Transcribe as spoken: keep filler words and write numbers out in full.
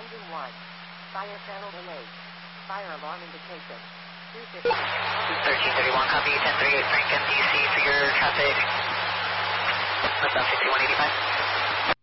Engine one. Fire channel delayed. Fire alarm indication. two fifty. thirteen thirty-one, copy, ten thirty-eight Franklin, D C for your traffic. Left on sixty-one eighty-five.